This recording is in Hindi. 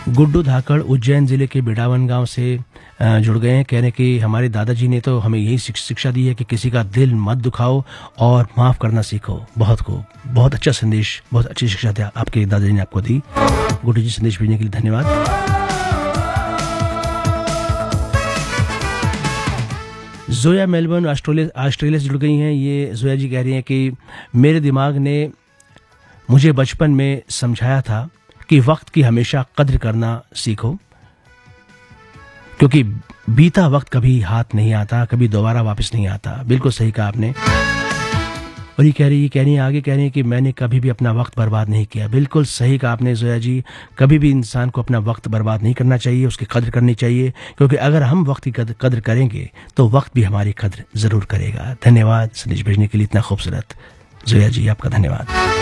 गुड्डू धाकड़ उज्जैन जिले के बिडावन गांव से जुड़ गए हैं। कह रहे हैं कि हमारे दादाजी ने तो हमें यही शिक्षा दी है कि किसी का दिल मत दुखाओ और माफ करना सीखो। बहुत खूब, बहुत अच्छा संदेश, बहुत अच्छी शिक्षा दिया आपके दादाजी ने आपको दी। गुड्डू जी, संदेश भेजने के लिए धन्यवाद। जोया मेलबर्न ऑस्ट्रेलिया से जुड़ गई हैं। ये जोया जी कह रही हैं कि मेरे दिमाग ने मुझे बचपन में समझाया था कि वक्त की हमेशा कद्र करना सीखो, क्योंकि बीता वक्त कभी हाथ नहीं आता, कभी दोबारा वापस नहीं आता। बिल्कुल सही कहा आपने। और ये कह रही है आगे कह रही है कि मैंने कभी भी अपना वक्त बर्बाद नहीं किया। बिल्कुल सही कहा आपने जोया जी, कभी भी इंसान को अपना वक्त बर्बाद नहीं करना चाहिए, उसकी कद्र करनी चाहिए, क्योंकि अगर हम वक्त की कद्र करेंगे तो वक्त भी हमारी कद्र जरूर करेगा। धन्यवाद संदेश भेजने के लिए, इतना खूबसूरत जोया जी, आपका धन्यवाद।